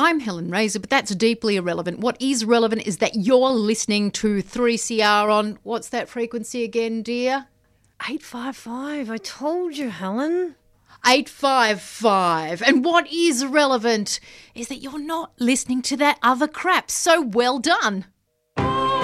I'm Helen Razor, but that's deeply irrelevant. What is relevant is that you're listening to 3CR on, what's that frequency again, dear? 855. I told you, Helen. 855. And what is relevant is that you're not listening to that other crap. So well done.